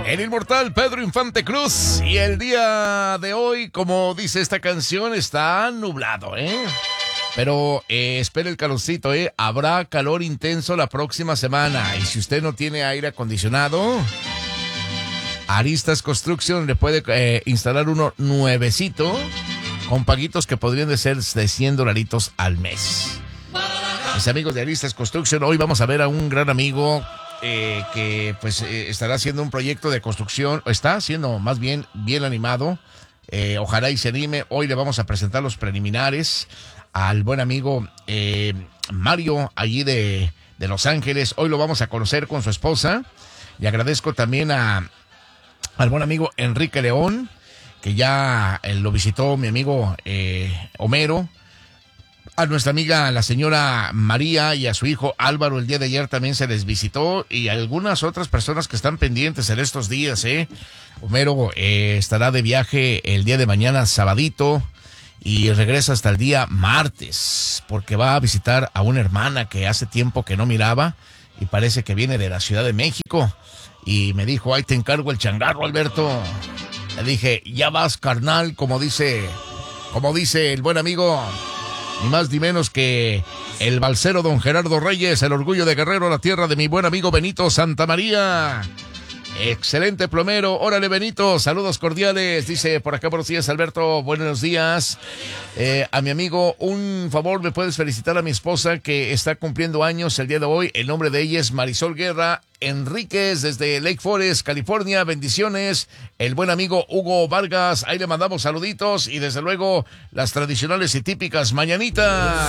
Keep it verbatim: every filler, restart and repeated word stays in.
El inmortal Pedro Infante Cruz. Y el día de hoy, como dice esta canción, está nublado, ¿eh? Pero eh, espere el calorcito, ¿eh? Habrá calor intenso la próxima semana. Y si usted no tiene aire acondicionado, Aristas Construction le puede eh, instalar uno nuevecito con paguitos que podrían de ser de cien dolaritos al mes. Mis amigos de Aristas Construction, hoy vamos a ver a un gran amigo eh, que pues eh, estará haciendo un proyecto de construcción, o está haciendo más bien bien animado. Eh, ojalá y se anime. Hoy le vamos a presentar los preliminares al buen amigo eh, Mario, allí de, de Los Ángeles. Hoy lo vamos a conocer con su esposa. Y agradezco también a al buen amigo Enrique León, que ya eh, lo visitó mi amigo eh, Homero. A nuestra amiga la señora María y a su hijo Álvaro el día de ayer también se les visitó, y algunas otras personas que están pendientes en estos días, ¿eh? Homero eh, estará de viaje el día de mañana, sabadito, y regresa hasta el día martes, porque va a visitar a una hermana que hace tiempo que no miraba, y parece que viene de la Ciudad de México, y me dijo, ahí te encargo el changarro, Alberto. Le dije, ya vas, carnal, como dice, como dice el buen amigo, ni más ni menos que el balsero don Gerardo Reyes, el orgullo de Guerrero, la tierra de mi buen amigo Benito Santamaría. Excelente plomero. Órale, Benito, saludos cordiales. Dice por acá, buenos días, Alberto, buenos días. Eh, a mi amigo, un favor, ¿me puedes felicitar a mi esposa que está cumpliendo años el día de hoy? El nombre de ella es Marisol Guerra Enríquez, desde Lake Forest, California. Bendiciones. El buen amigo Hugo Vargas, ahí le mandamos saluditos, y desde luego las tradicionales y típicas mañanitas.